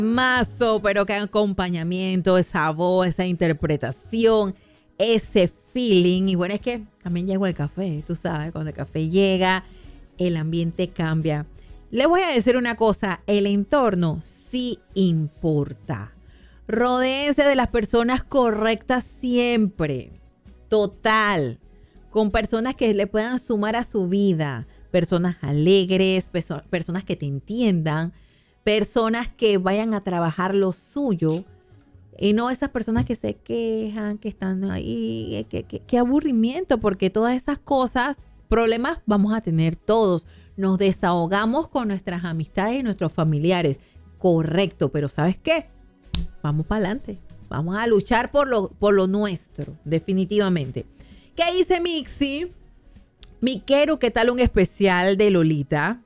Mazo, pero qué acompañamiento, esa voz, esa interpretación, ese feeling. Y bueno, es que también llegó el café, tú sabes, cuando el café llega, el ambiente cambia. Les voy a decir una cosa, el entorno sí importa. Rodéense de las personas correctas siempre. Total. Con personas que le puedan sumar a su vida. Personas alegres, personas que te entiendan, personas que vayan a trabajar lo suyo y no esas personas que se quejan, que están ahí, que aburrimiento, porque todas esas cosas, problemas vamos a tener todos. Nos desahogamos con nuestras amistades y nuestros familiares. Correcto, pero ¿sabes qué? Vamos para adelante. Vamos a luchar por lo nuestro, definitivamente. ¿Qué dice Mixi? Miquero, ¿qué tal un especial de Lolita?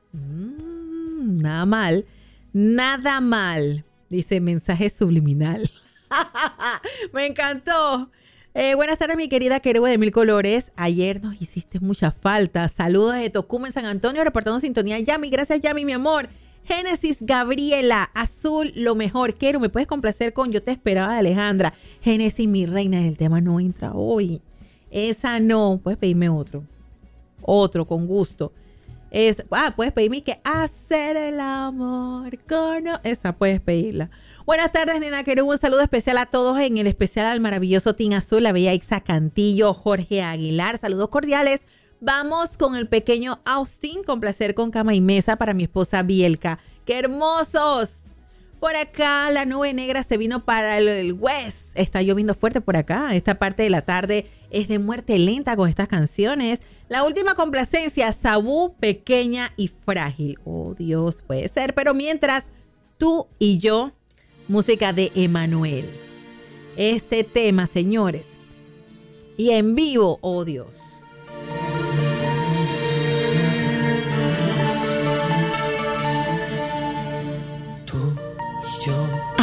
Nada mal. Nada mal. Dice mensaje subliminal. Me encantó. Buenas tardes, mi querida Querube de Mil Colores. Ayer nos hiciste mucha falta. Saludos de Tocumen, San Antonio, reportando sintonía. Yami, gracias Yami, mi amor. Génesis Gabriela, Azul, lo mejor. Quero, ¿me puedes complacer con Yo te esperaba de Alejandra? Génesis, mi reina, el tema no entra hoy. Esa no. Puedes pedirme otro. Otro, con gusto. Puedes pedirme que hacer el amor con... Esa puedes pedirla. Buenas tardes, nena Querub. Un saludo especial a todos, en el especial al maravilloso Team Azul, la bella Ixa Cantillo, Jorge Aguilar. Saludos cordiales. Vamos con el pequeño Austin, con placer con cama y mesa para mi esposa Bielka. ¡Qué hermosos! Por acá la nube negra se vino para el West. Está lloviendo fuerte por acá. Esta parte de la tarde es de muerte lenta con estas canciones. La última complacencia, Sabú, Pequeña y Frágil. Oh Dios, puede ser. Pero mientras, Tú y Yo, música de Emanuel. Este tema, señores. Y en vivo, oh Dios.